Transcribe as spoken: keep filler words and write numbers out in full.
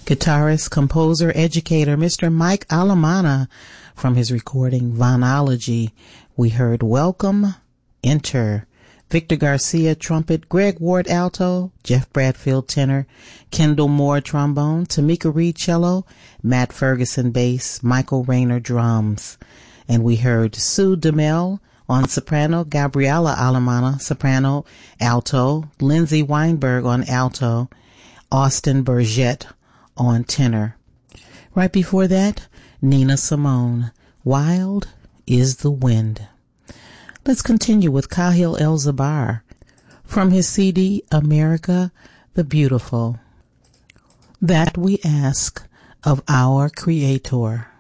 Guitarist, composer, educator, Mister Mike Alamana. From his recording Vonology, we heard Welcome, Enter. Victor Garcia, trumpet, Greg Ward, alto, Jeff Bradfield, tenor, Kendall Moore, trombone, Tamika Reed, cello, Matt Ferguson, bass, Michael Rayner, drums. And we heard Sue DeMel on soprano, Gabriela Alamana, soprano, alto, Lindsay Weinberg on alto, Austin Burgett on tenor. Right before that, Nina Simone, Wild is the Wind. Let's continue with Kahil El-Zabar from his C D, America the Beautiful. That we ask of our Creator.